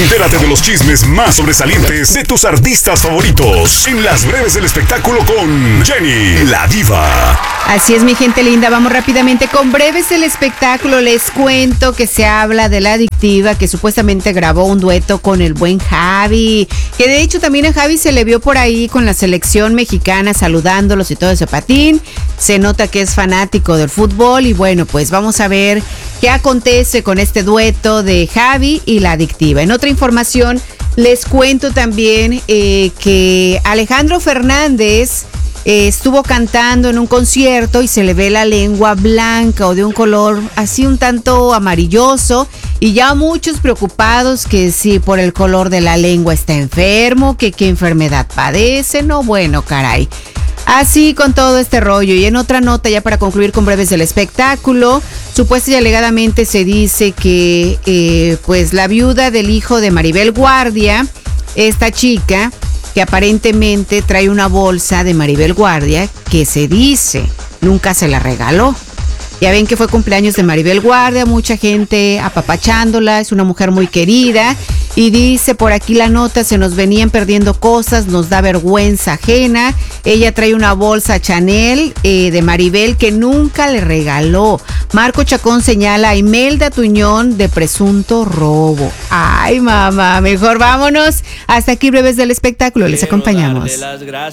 Entérate de los chismes más sobresalientes de tus artistas favoritos en Las Breves del Espectáculo con Jenny, la diva. Así es, mi gente linda, vamos rápidamente con Breves del Espectáculo. Les cuento que se habla de La Adictiva, que supuestamente grabó un dueto con el buen Javi, que de hecho también a Javi se le vio por ahí con la selección mexicana saludándolos y todo ese patín. Se nota que es fanático del fútbol y bueno, pues vamos a ver qué acontece con este dueto de Javi y La Adictiva. En otra información, les cuento también que Alejandro Fernández estuvo cantando en un concierto y se le ve la lengua blanca o de un color así un tanto amarilloso y ya muchos preocupados que si por el color de la lengua está enfermo, que qué enfermedad padece, no, bueno, caray. Así con todo este rollo. Y en otra nota, ya para concluir con Breves del Espectáculo, supuesta y alegadamente se dice que pues la viuda del hijo de Maribel Guardia, esta chica que aparentemente trae una bolsa de Maribel Guardia que se dice nunca se la regaló. Ya ven que fue cumpleaños de Maribel Guardia, mucha gente apapachándola, es una mujer muy querida. Y dice por aquí la nota, se nos venían perdiendo cosas, nos da vergüenza ajena. Ella trae una bolsa Chanel de Maribel que nunca le regaló. Marco Chacón señala a Imelda Tuñón de presunto robo. Ay, mamá, mejor vámonos. Hasta aquí Breves del Espectáculo, les acompañamos.